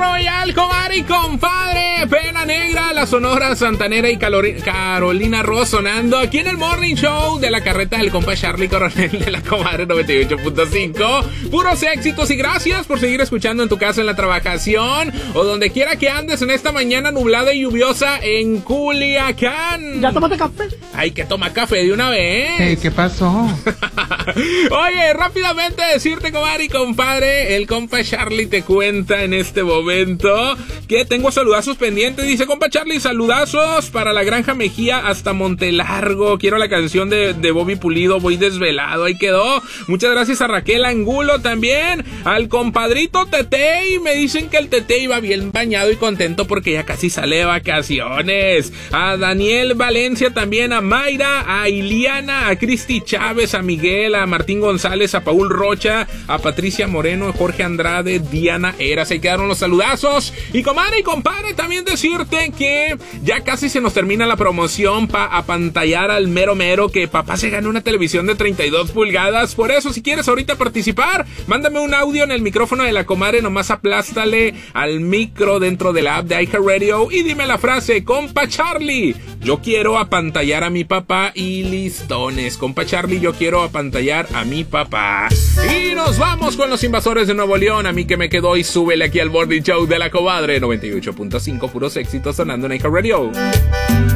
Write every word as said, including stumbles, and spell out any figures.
Royal, comadre, compadre, Pena Negra, la Sonora Santanera y Calori- Carolina Ross sonando aquí en el Morning Show de la carreta del compa Charlie Coronel de la comadre noventa y ocho punto cinco. Puros éxitos y gracias por seguir escuchando en tu casa, en la trabajación o donde quiera que andes en esta mañana nublada y lluviosa en Culiacán. ¿Ya tomaste café? Ay, que toma café de una vez. Hey, ¿qué pasó? Oye, rápidamente decirte, comadre y compadre, el compa Charlie te cuenta en este momento que tengo saludazos pendientes. Dice, compa Charlie, saludazos para la Granja Mejía hasta Montelargo. Quiero la canción de, de Bobby Pulido, Voy Desvelado. Ahí quedó. Muchas gracias a Raquel Angulo también. Al compadrito Tetey. Me dicen que el Tetey iba bien bañado y contento porque ya casi sale de vacaciones. A Daniel Valencia también, a Mayra, a Iliana, a Cristi Chávez, a Miguel, a Martín González, a Paul Rocha, a Patricia Moreno, a Jorge Andrade, Diana Eras. Ahí quedaron los saludazos. Y comadre y compadre, también decirte que ya casi se nos termina la promoción para apantallar al mero mero que papá se gana una televisión de treinta y dos pulgadas. Por eso, si quieres ahorita participar, mándame un audio en el micrófono de la comadre, nomás aplástale al micro dentro de la app de iHeartRadio y dime la frase, compa Charlie, yo quiero apantallar a mi papá y listones. Compa Charlie, yo quiero apantallar a mi papá. Y nos vamos con los Invasores de Nuevo León. A mí que me quedó y súbele aquí al Morning Show de la comadre noventa y ocho punto cinco, puros éxitos sonando en iHeartRadio.